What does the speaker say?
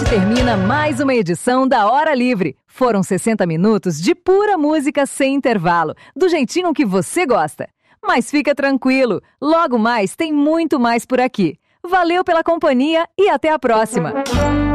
termina mais uma edição da Hora Livre. Foram 60 minutos de pura música sem intervalo, do jeitinho que você gosta. Mas fica tranquilo, logo mais tem muito mais por aqui. Valeu pela companhia e até a próxima!